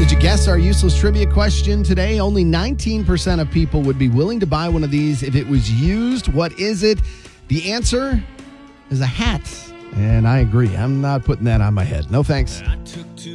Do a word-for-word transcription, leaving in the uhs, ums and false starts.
Did you guess our useless trivia question today? Only nineteen percent of people would be willing to buy one of these if it was used. What is it? The answer is a hat. And I agree. I'm not putting that on my head. No thanks.